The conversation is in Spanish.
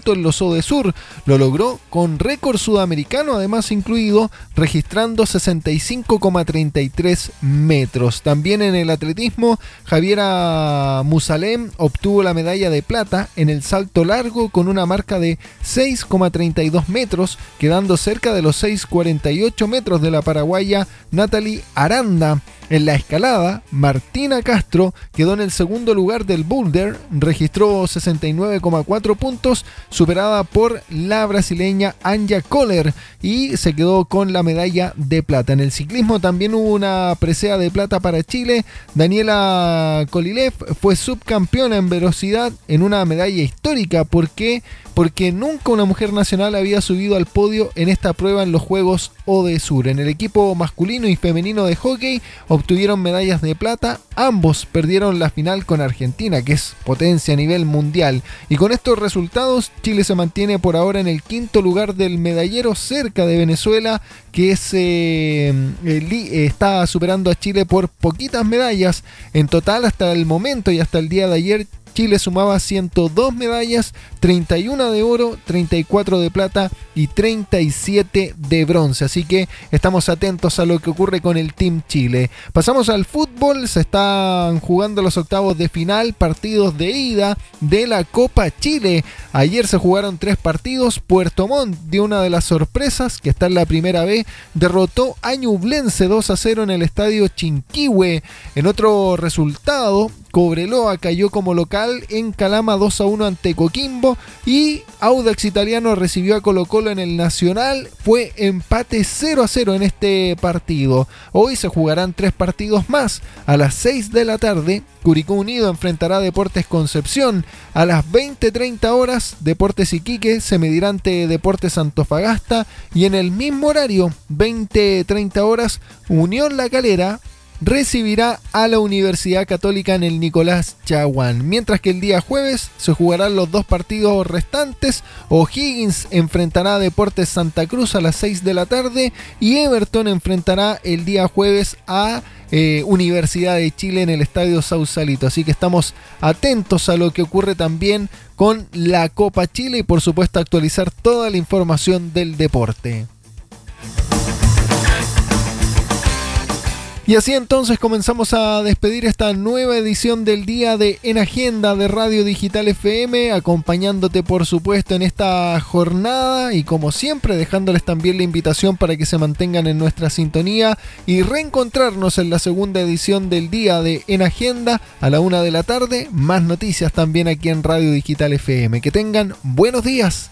campeonato en los Odesur. Lo logró con récord sudamericano, además incluido, registrando 65,33 metros. También en el atletismo, Javiera Musalem obtuvo la medalla de plata en el salto largo con una marca de 6,32 metros, quedando cerca de los 6,48 metros de la paraguaya Natalie Aranda. En la escalada, Martina Castro quedó en el segundo lugar del boulder, registró 69,4 puntos, superada por la brasileña Anja Koller, y se quedó con la medalla de plata. En el ciclismo también hubo una presea de plata para Chile. Daniela Kolilev fue subcampeona en velocidad en una medalla histórica. ¿Por qué? Porque nunca una mujer nacional había subido al podio en esta prueba en los Juegos Odesur. En el equipo masculino y femenino de hockey obtuvieron medallas de plata. Ambos perdieron la final con Argentina, que es potencia a nivel mundial. Y con estos resultados, Chile se mantiene por ahora en el quinto lugar del medallero, cerca de Venezuela, que está superando a Chile por poquitas medallas. En total, hasta el momento y hasta el día de ayer, Chile sumaba 102 medallas, 31 de oro, 34 de plata y 37 de bronce. Así que estamos atentos a lo que ocurre con el Team Chile. Pasamos al fútbol. Se están jugando los octavos de final, partidos de ida de la Copa Chile. Ayer se jugaron 3 partidos. Puerto Montt dio una de las sorpresas, que está en la primera B. Derrotó a Ñublense 2-0 en el estadio Chinquihue. En otro resultado, Cobreloa cayó como local en Calama 2-1 ante Coquimbo, y Audax Italiano recibió a Colo-Colo en el Nacional. Fue empate 0-0 en este partido. Hoy se jugarán 3 partidos más. A las 6 de la tarde, Curicó Unido enfrentará a Deportes Concepción. A las 20:30 horas, Deportes Iquique se medirá ante Deportes Antofagasta, y en el mismo horario, 20:30 horas, Unión La Calera recibirá a la Universidad Católica en el Nicolás Chaguán. Mientras que el día jueves se jugarán los 2 partidos restantes. O'Higgins enfrentará a Deportes Santa Cruz a las 6 de la tarde, y Everton enfrentará el día jueves a Universidad de Chile en el Estadio Sausalito. Así que estamos atentos a lo que ocurre también con la Copa Chile, y por supuesto actualizar toda la información del deporte. Y así entonces comenzamos a despedir esta nueva edición del día de En Agenda de Radio Digital FM, acompañándote por supuesto en esta jornada, y como siempre dejándoles también la invitación para que se mantengan en nuestra sintonía y reencontrarnos en la segunda edición del día de En Agenda a la 1 de la tarde. Más noticias también aquí en Radio Digital FM. Que tengan buenos días.